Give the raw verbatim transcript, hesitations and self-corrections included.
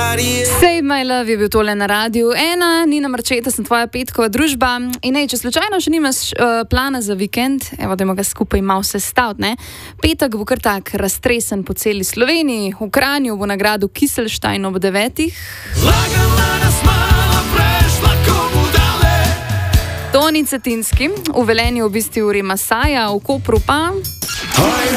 Save My Love je bil tole na radiju ena, Nina Marčeta, sem tvoja petkova družba. In ej, če slučajno še nimaš uh, plana za vikend, evo, dajmo ga skupaj malo sestaviti, ne? Petek bo kar tak raztresen po celi Sloveniji, v Kranju bo na gradu Kiselštajn ob devetih. Toni Cetinski, v Velenju v bistvu Uri Masaja, v Kopru pa...